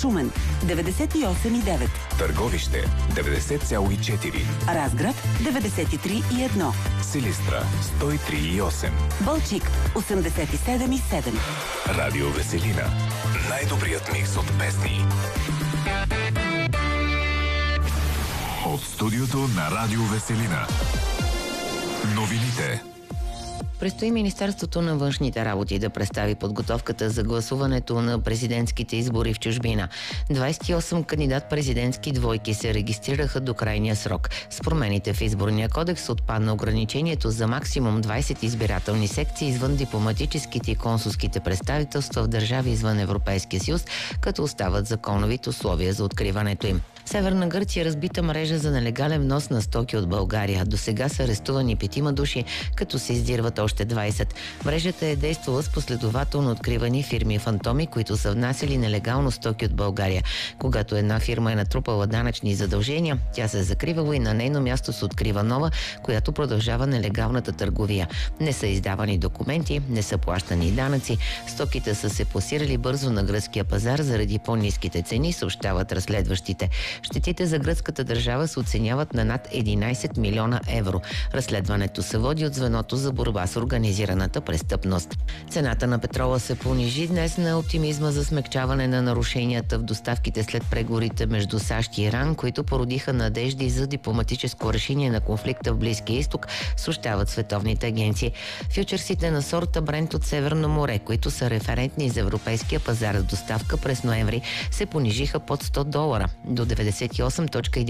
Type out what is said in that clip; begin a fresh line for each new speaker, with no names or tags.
Шумен 98,9.
Търговище 90,4.
Разград 93,1.
Силистра 103,8.
Балчик 87,7.
Радио Веселина. Най-добрият микс от песни. От студиото на Радио Веселина. Новините.
Предстои Министерството на външните работи да представи подготовката за гласуването на президентските избори в чужбина. 28 кандидат-президентски двойки се регистрираха до крайния срок. С промените в изборния кодекс отпадна ограничението за максимум 20 избирателни секции извън дипломатическите и консулските представителства в държави извън Европейския съюз, като остават законовите условия за откриването им. В Северна Гърция разбита мрежа за нелегален внос на стоки от България. До сега са арестувани 5 души, като се издирват още 20. Мрежата е действала с последователно откривани фирми фантоми, които са внасяли нелегално стоки от България. Когато една фирма е натрупала данъчни задължения, тя се е закривала и на нейно място се открива нова, която продължава нелегалната търговия. Не са издавани документи, не са плащани данъци. Стоките са се пласирали бързо на гръцкия пазар заради по-ниските цени, съобщават разследващите. Щетите за гръцката държава се оценяват на над 11 милиона евро. Разследването се води от звеното за борба с организираната престъпност. Цената на петрола се понижи днес на оптимизма за смекчаване на нарушенията в доставките след преговорите между САЩ и Иран, които породиха надежди за дипломатическо решение на конфликта в Близкия изток, съобщават световните агенции. Фючерсите на сорта Брент от Северно море, които са референтни за европейския пазар с доставка през ноември, се понижиха под $100 до 98.11